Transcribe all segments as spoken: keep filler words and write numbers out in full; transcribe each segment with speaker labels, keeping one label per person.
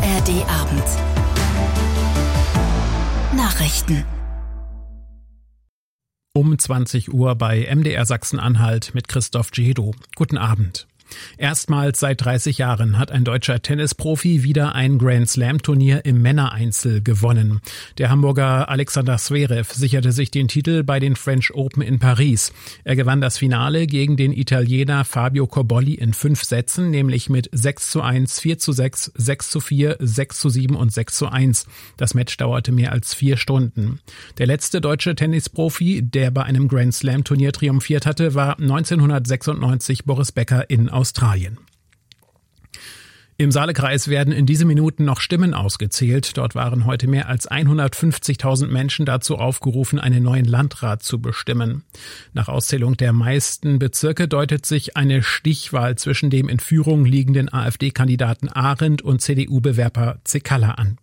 Speaker 1: R D-Abend. Nachrichten.
Speaker 2: Um zwanzig Uhr bei M D R Sachsen-Anhalt mit Christoph Djedo. Guten Abend. Erstmals seit dreißig Jahren hat ein deutscher Tennisprofi wieder ein Grand-Slam-Turnier im Männereinzel gewonnen. Der Hamburger Alexander Zverev sicherte sich den Titel bei den French Open in Paris. Er gewann das Finale gegen den Italiener Fabio Cobolli in fünf Sätzen, nämlich mit sechs zu eins, vier zu sechs, sechs zu vier, sechs zu sieben und sechs zu eins. Das Match dauerte mehr als vier Stunden. Der letzte deutsche Tennisprofi, der bei einem Grand-Slam-Turnier triumphiert hatte, war neunzehnhundertsechsundneunzig Boris Becker in Australien. Im Saalekreis werden in diesen Minuten noch Stimmen ausgezählt. Dort waren heute mehr als hundertfünfzigtausend Menschen dazu aufgerufen, einen neuen Landrat zu bestimmen. Nach Auszählung der meisten Bezirke deutet sich eine Stichwahl zwischen dem in Führung liegenden AfD-Kandidaten Arendt und C D U-Bewerber Zecala an.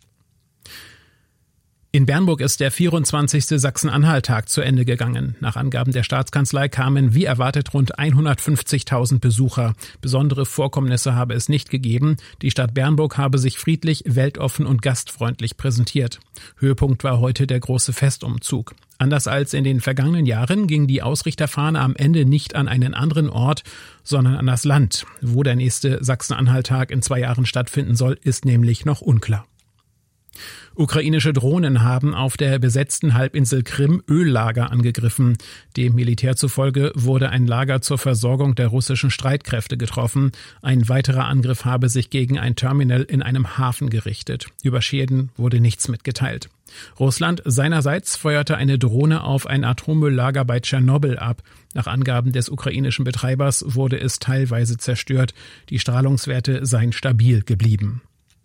Speaker 2: In Bernburg ist der vierundzwanzigste Sachsen-Anhalt-Tag zu Ende gegangen. Nach Angaben der Staatskanzlei kamen wie erwartet rund hundertfünfzigtausend Besucher. Besondere Vorkommnisse habe es nicht gegeben. Die Stadt Bernburg habe sich friedlich, weltoffen und gastfreundlich präsentiert. Höhepunkt war heute der große Festumzug. Anders als in den vergangenen Jahren ging die Ausrichterfahne am Ende nicht an einen anderen Ort, sondern an das Land. Wo der nächste Sachsen-Anhalt-Tag in zwei Jahren stattfinden soll, ist nämlich noch unklar. Ukrainische Drohnen haben auf der besetzten Halbinsel Krim Öllager angegriffen. Dem Militär zufolge wurde ein Lager zur Versorgung der russischen Streitkräfte getroffen. Ein weiterer Angriff habe sich gegen ein Terminal in einem Hafen gerichtet. Über Schäden wurde nichts mitgeteilt. Russland seinerseits feuerte eine Drohne auf ein Atommülllager bei Tschernobyl ab. Nach Angaben des ukrainischen Betreibers wurde es teilweise zerstört. Die Strahlungswerte seien stabil geblieben.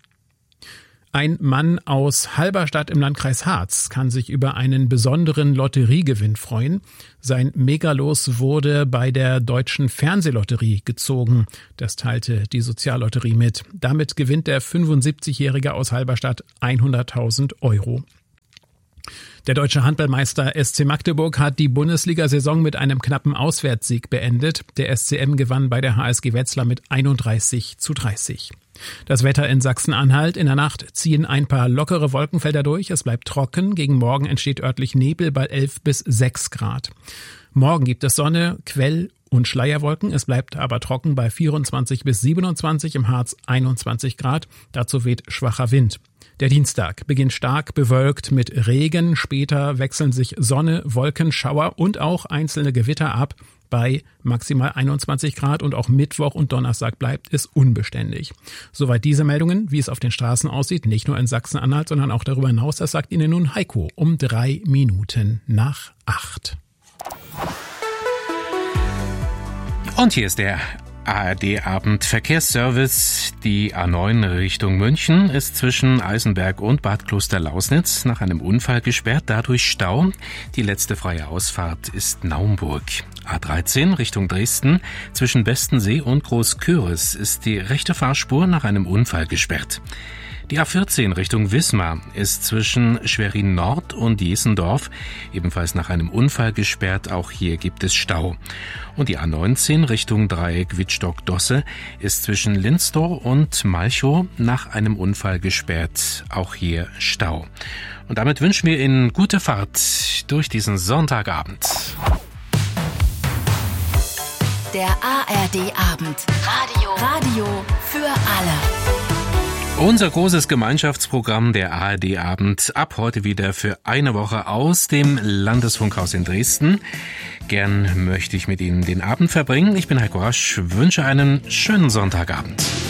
Speaker 2: Ein Mann aus Halberstadt im Landkreis Harz kann sich über einen besonderen Lotteriegewinn freuen. Sein Megalos wurde bei der Deutschen Fernsehlotterie gezogen. Das teilte die Soziallotterie mit. Damit gewinnt der fünfundsiebzigjährige aus Halberstadt hunderttausend Euro. Der deutsche Handballmeister S C Magdeburg hat die Bundesliga-Saison mit einem knappen Auswärtssieg beendet. Der S C M gewann bei der H S G Wetzlar mit einunddreißig zu dreißig. Das Wetter in Sachsen-Anhalt: In der Nacht ziehen ein paar lockere Wolkenfelder durch. Es bleibt trocken. Gegen Morgen entsteht örtlich Nebel bei elf bis sechs Grad. Morgen gibt es Sonne, Quell- und Schleierwolken. Es bleibt aber trocken bei vierundzwanzig bis siebenundzwanzig, im Harz einundzwanzig Grad. Dazu weht schwacher Wind. Der Dienstag beginnt stark bewölkt mit Regen. Später wechseln sich Sonne, Wolken, Schauer und auch einzelne Gewitter ab bei maximal einundzwanzig Grad, und auch Mittwoch und Donnerstag bleibt es unbeständig. Soweit diese Meldungen. Wie es auf den Straßen aussieht, nicht nur in Sachsen-Anhalt, sondern auch darüber hinaus, das sagt Ihnen nun Heiko um drei Minuten nach acht.
Speaker 3: Und hier ist der A R D-Abend Verkehrsservice. Die A neun Richtung München ist zwischen Eisenberg und Bad Klosterlausnitz nach einem Unfall gesperrt, dadurch Stau. Die letzte freie Ausfahrt ist Naumburg. A dreizehn Richtung Dresden zwischen Bestensee und Großköris ist die rechte Fahrspur nach einem Unfall gesperrt. Die A vierzehn Richtung Wismar ist zwischen Schwerin Nord und Jesendorf ebenfalls nach einem Unfall gesperrt. Auch hier gibt es Stau. Und die A neunzehn Richtung Dreieck Wittstock-Dosse ist zwischen Linzdorf und Malchow nach einem Unfall gesperrt. Auch hier Stau. Und damit wünschen wir Ihnen gute Fahrt durch diesen Sonntagabend.
Speaker 1: Der A R D-Abend. Radio. Radio für alle.
Speaker 3: Unser großes Gemeinschaftsprogramm, der A R D-Abend, ab heute wieder für eine Woche aus dem Landesfunkhaus in Dresden. Gern möchte ich mit Ihnen den Abend verbringen. Ich bin Heiko Rasch, wünsche einen schönen Sonntagabend.